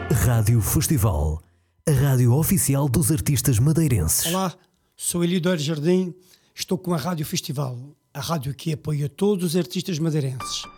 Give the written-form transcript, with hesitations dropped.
Rádio Festival, a rádio oficial dos artistas madeirenses. Olá, sou Elidor Jardim, estou com a Rádio Festival, a rádio que apoia todos os artistas madeirenses.